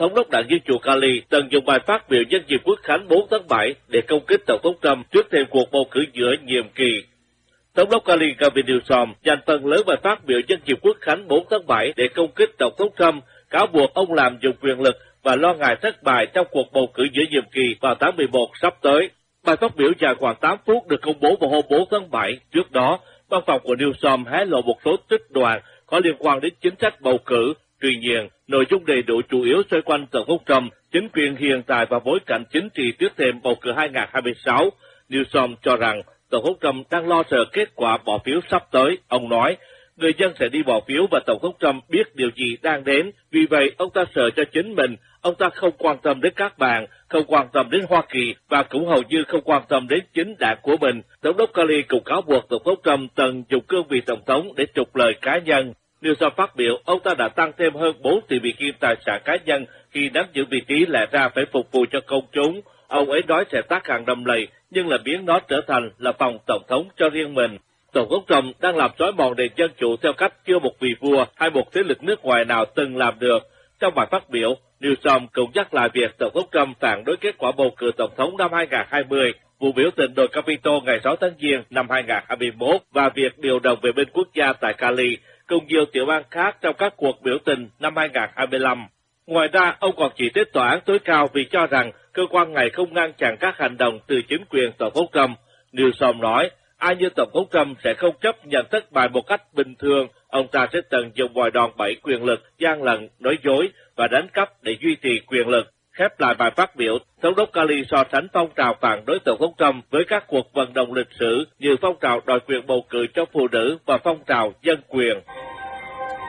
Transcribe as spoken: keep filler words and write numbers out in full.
thống đốc đảng Dân chủ Cali từng dùng bài phát biểu nhân dịp Quốc khánh bốn tháng bảy để công kích Tổng thống Trump trước thềm cuộc bầu cử giữa nhiệm kỳ. Thống đốc Cali Gavin Newsom dành phần lớn bài phát biểu nhân dịp Quốc khánh bốn tháng bảy để công kích Tổng thống Trump, cáo buộc ông lạm dụng quyền lực và lo ngại thất bại trong cuộc bầu cử giữa nhiệm kỳ vào tháng mười một sắp tới. Bài phát biểu dài khoảng tám phút được công bố vào hôm bốn tháng bảy. Trước đó, văn phòng của Newsom hé lộ một số trích đoạn có liên quan đến chính sách bầu cử. Tuy nhiên, nội dung đầy đủ chủ yếu xoay quanh Tổng thống Trump, chính quyền hiện tại và bối cảnh chính trị trước thềm bầu cử hai không hai sáu. Newsom cho rằng Tổng thống Trump đang lo sợ kết quả bỏ phiếu sắp tới. Ông nói, người dân sẽ đi bỏ phiếu và Tổng thống Trump biết điều gì đang đến. Vì vậy, ông ta sợ cho chính mình. Ông ta không quan tâm đến các bạn, không quan tâm đến Hoa Kỳ và cũng hầu như không quan tâm đến chính đảng của mình. Thống đốc Cali cũng cáo buộc Tổng thống Trump từng dùng cương vị Tổng thống để trục lợi cá nhân. Newsom phát biểu, ông ta đã tăng thêm hơn bốn tỷ Mỹ Kim tài sản cá nhân khi nắm giữ vị trí lẽ ra phải phục vụ cho công chúng. Ông ấy nói sẽ tác hàng đầm lầy, nhưng là biến nó trở thành là phòng Tổng thống cho riêng mình. Tổng thống Trump đang làm xói mòn nền dân chủ theo cách chưa một vị vua hay một thế lực nước ngoài nào từng làm được. Trong bài phát biểu, Newsom cũng nhắc lại việc Tổng thống Trump phản đối kết quả bầu cử Tổng thống năm hai không hai không, vụ biểu tình đồi Capitol ngày sáu tháng Giêng năm hai không hai mốt và việc điều động vệ binh quốc gia tại Cali, cùng nhiều tiểu bang khác trong các cuộc biểu tình năm hai không hai lăm. Ngoài ra, ông còn chỉ trích tòa án tối cao vì cho rằng cơ quan này không ngăn chặn các hành động từ chính quyền Tổng thống Trump. Newsom nói, ai như Tổng thống Trump sẽ không chấp nhận thất bại một cách bình thường. Ông ta sẽ từng dùng vòi đòn bẩy quyền lực, gian lận, nói dối và đánh cắp để duy trì quyền lực. Khép lại bài phát biểu, Thống đốc Cali so sánh phong trào phản đối Tổng thống Trump với các cuộc vận động lịch sử như phong trào đòi quyền bầu cử cho phụ nữ và phong trào dân quyền.